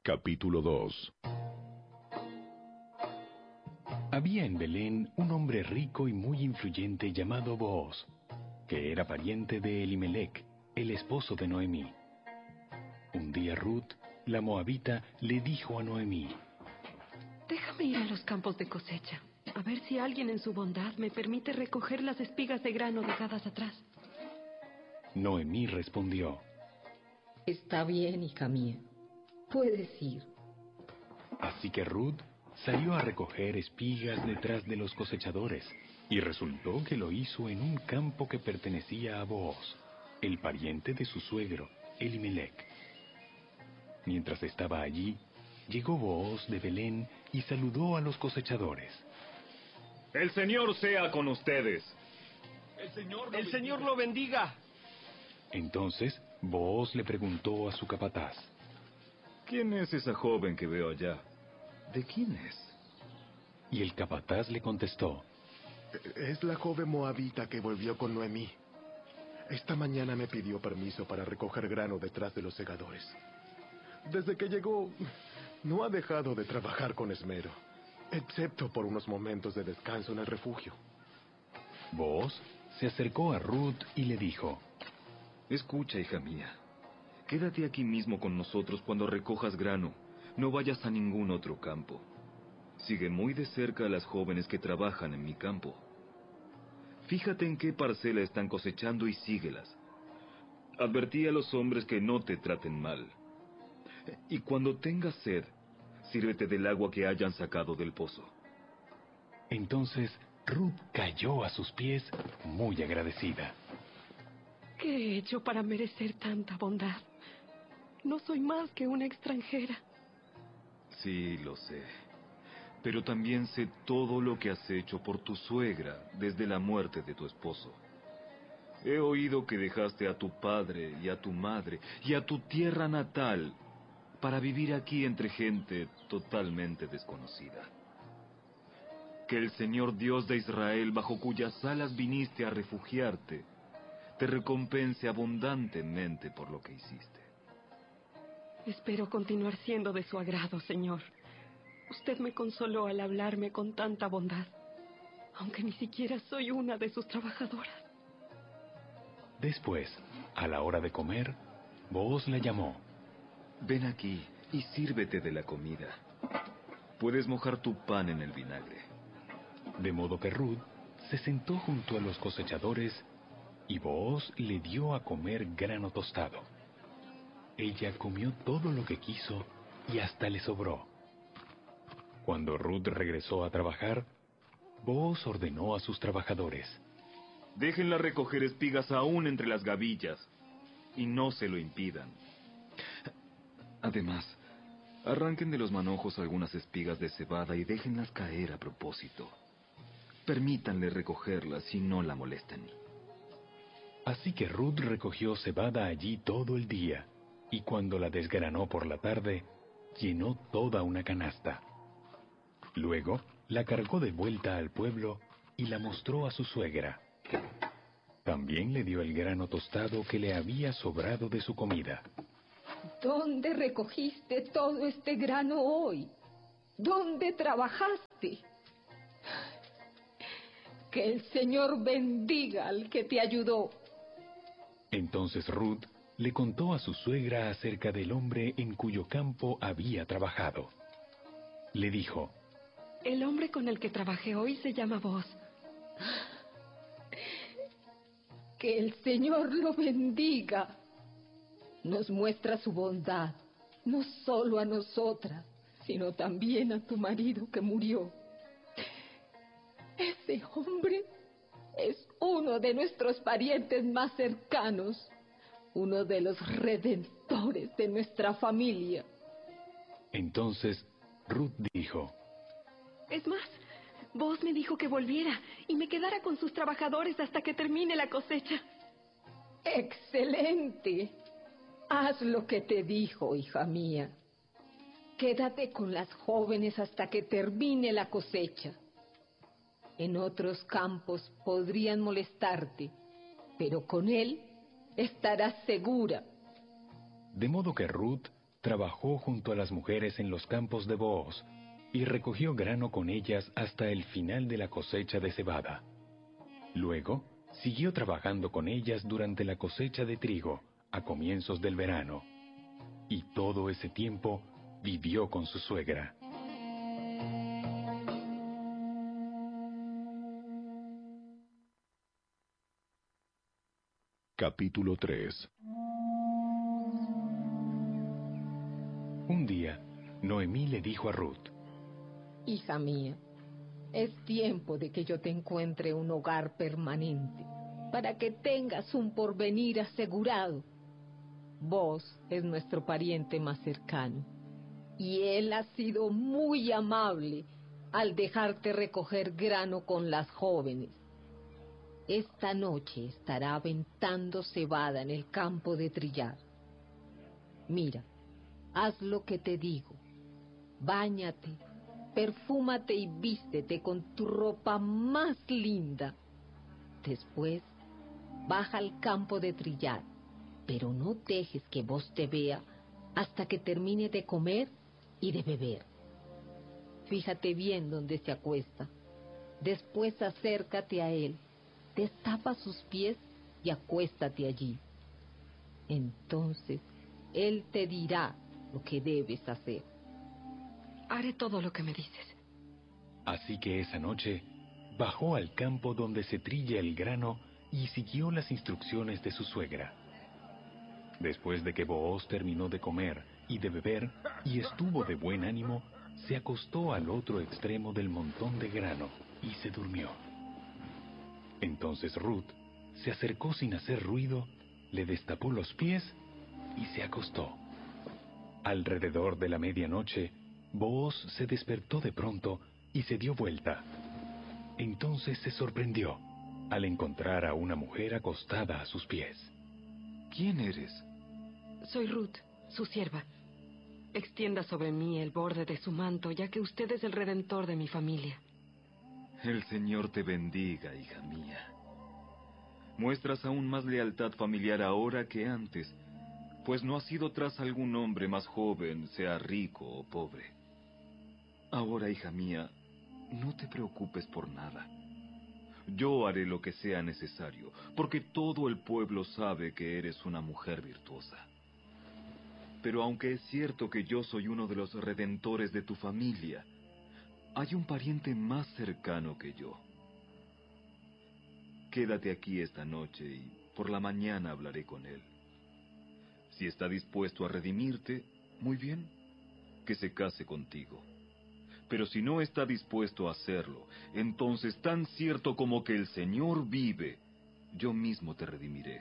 Capítulo 2. Había en Belén un hombre rico y muy influyente llamado Booz, que era pariente de Elimelec, el esposo de Noemí. Un día Ruth, la moabita, le dijo a Noemí: Déjame ir a los campos de cosecha, a ver si alguien en su bondad me permite recoger las espigas de grano dejadas atrás. Noemí respondió: Está bien, hija mía, puedes ir. Así que Ruth salió a recoger espigas detrás de los cosechadores, y resultó que lo hizo en un campo que pertenecía a Booz, el pariente de su suegro, Elimelec. Mientras estaba allí, llegó Booz de Belén y saludó a los cosechadores. ¡El Señor sea con ustedes! ¡El Señor lo bendiga! Entonces Booz le preguntó a su capataz: ¿Quién es esa joven que veo allá? ¿De quién es? Y el capataz le contestó: Es la joven moabita que volvió con Noemí. Esta mañana me pidió permiso para recoger grano detrás de los segadores. Desde que llegó, no ha dejado de trabajar con esmero, excepto por unos momentos de descanso en el refugio. Booz se acercó a Ruth y le dijo: Escucha, hija mía. Quédate aquí mismo con nosotros cuando recojas grano. No vayas a ningún otro campo. Sigue muy de cerca a las jóvenes que trabajan en mi campo. Fíjate en qué parcela están cosechando y síguelas. Advertí a los hombres que no te traten mal. Y cuando tengas sed, sírvete del agua que hayan sacado del pozo. Entonces Ruth cayó a sus pies muy agradecida. ¿Qué he hecho para merecer tanta bondad? No soy más que una extranjera. Sí, lo sé. Pero también sé todo lo que has hecho por tu suegra desde la muerte de tu esposo. He oído que dejaste a tu padre y a tu madre y a tu tierra natal para vivir aquí entre gente totalmente desconocida. Que el Señor Dios de Israel, bajo cuyas alas viniste a refugiarte, te recompense abundantemente por lo que hiciste. Espero continuar siendo de su agrado, Señor. Usted me consoló al hablarme con tanta bondad, aunque ni siquiera soy una de sus trabajadoras. Después, a la hora de comer, Booz la llamó. Ven aquí y sírvete de la comida. Puedes mojar tu pan en el vinagre. De modo que Ruth se sentó junto a los cosechadores y Booz le dio a comer grano tostado. Ella comió todo lo que quiso y hasta le sobró. Cuando Ruth regresó a trabajar, Booz ordenó a sus trabajadores: Déjenla recoger espigas aún entre las gavillas, y no se lo impidan. Además, arranquen de los manojos algunas espigas de cebada y déjenlas caer a propósito. Permítanle recogerlas y no la molesten. Así que Ruth recogió cebada allí todo el día, y cuando la desgranó por la tarde, llenó toda una canasta. Luego la cargó de vuelta al pueblo y la mostró a su suegra. También le dio el grano tostado que le había sobrado de su comida. ¿Dónde recogiste todo este grano hoy? ¿Dónde trabajaste? Que el Señor bendiga al que te ayudó. Entonces Ruth le contó a su suegra acerca del hombre en cuyo campo había trabajado. Le dijo: El hombre con el que trabajé hoy se llama Booz. Que el Señor lo bendiga. Nos muestra su bondad, no solo a nosotras, sino también a tu marido que murió. Ese hombre es uno de nuestros parientes más cercanos, uno de los redentores de nuestra familia. Entonces Ruth dijo: Es más, Booz me dijo que volviera y me quedara con sus trabajadores hasta que termine la cosecha. ¡Excelente! Haz lo que te dijo, hija mía. Quédate con las jóvenes hasta que termine la cosecha. En otros campos podrían molestarte, pero con él estarás segura. De modo que Ruth trabajó junto a las mujeres en los campos de Booz y recogió grano con ellas hasta el final de la cosecha de cebada. Luego, siguió trabajando con ellas durante la cosecha de trigo a comienzos del verano, y todo ese tiempo vivió con su suegra. Capítulo 3. Un día, Noemí le dijo a Ruth: Hija mía, es tiempo de que yo te encuentre un hogar permanente, para que tengas un porvenir asegurado. Vos es nuestro pariente más cercano, y él ha sido muy amable al dejarte recoger grano con las jóvenes. Esta noche estará aventando cebada en el campo de trillar. Mira, haz lo que te digo. Báñate, perfúmate y vístete con tu ropa más linda. Después, baja al campo de trillar, pero no dejes que vos te vea hasta que termine de comer y de beber. Fíjate bien dónde se acuesta. Después acércate a él, destapa sus pies y acuéstate allí. Entonces, él te dirá lo que debes hacer. Haré todo lo que me dices. Así que esa noche bajó al campo donde se trilla el grano y siguió las instrucciones de su suegra. Después de que Booz terminó de comer y de beber y estuvo de buen ánimo, se acostó al otro extremo del montón de grano y se durmió. Entonces Ruth se acercó sin hacer ruido, le destapó los pies y se acostó. Alrededor de la medianoche, Booz se despertó de pronto y se dio vuelta. Entonces se sorprendió al encontrar a una mujer acostada a sus pies. ¿Quién eres? Soy Ruth, su sierva. Extienda sobre mí el borde de su manto, ya que usted es el redentor de mi familia. El Señor te bendiga, hija mía. Muestras aún más lealtad familiar ahora que antes, pues no has ido tras algún hombre más joven, sea rico o pobre. Ahora, hija mía, no te preocupes por nada. Yo haré lo que sea necesario, porque todo el pueblo sabe que eres una mujer virtuosa. Pero aunque es cierto que yo soy uno de los redentores de tu familia, hay un pariente más cercano que yo. Quédate aquí esta noche y por la mañana hablaré con él. Si está dispuesto a redimirte, muy bien, que se case contigo. Pero si no está dispuesto a hacerlo, entonces tan cierto como que el Señor vive, yo mismo te redimiré.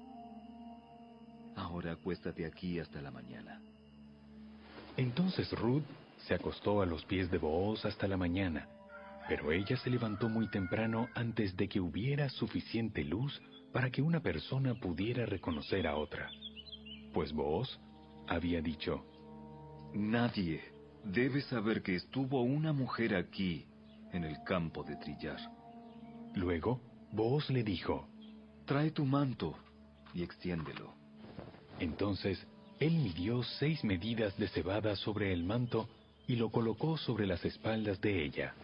Ahora acuéstate aquí hasta la mañana. Entonces Ruth se acostó a los pies de Booz hasta la mañana, pero ella se levantó muy temprano antes de que hubiera suficiente luz para que una persona pudiera reconocer a otra. Pues Booz había dicho: Nadie debe saber que estuvo una mujer aquí, en el campo de trillar. Luego, Booz le dijo: Trae tu manto y extiéndelo. Entonces, él midió 6 medidas de cebada sobre el manto y lo colocó sobre las espaldas de ella.